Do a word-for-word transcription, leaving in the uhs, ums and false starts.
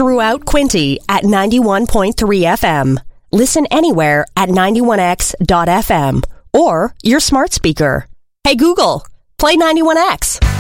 throughout Quinte at ninety-one point three F M. Listen anywhere at ninety-one x dot f m or your smart speaker. Hey Google, play ninety-one X.